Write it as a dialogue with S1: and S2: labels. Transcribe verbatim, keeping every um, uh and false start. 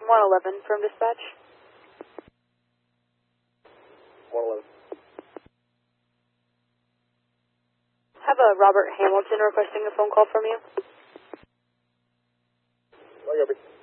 S1: one eleven from dispatch.
S2: one eleven.
S1: Have a Robert Hamilton requesting a phone call from you.
S2: I got me.